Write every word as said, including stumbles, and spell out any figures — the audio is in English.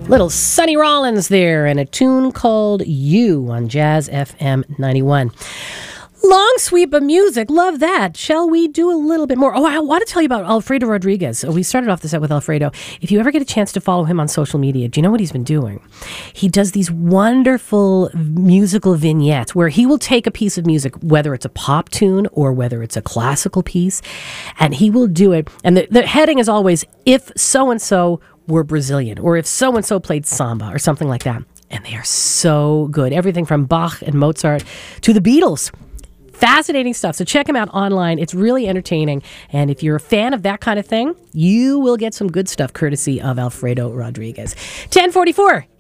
Little Sonny Rollins there, and a tune called You on Jazz F M ninety-one. Long sweep of music. Love that. Shall we do a little bit more? Oh, I want to tell you about Alfredo Rodriguez. We started off the set with Alfredo. If you ever get a chance to follow him on social media, do you know what he's been doing? He does these wonderful musical vignettes where he will take a piece of music, whether it's a pop tune or whether it's a classical piece, and he will do it. And the, the heading is always, if so-and-so were Brazilian, or if so-and-so played samba, or something like that. And they are so good. Everything from Bach and Mozart to the Beatles. Fascinating stuff. So check him out online. It's really entertaining. And if you're a fan of that kind of thing, you will get some good stuff courtesy of Alfredo Rodriguez. ten forty-four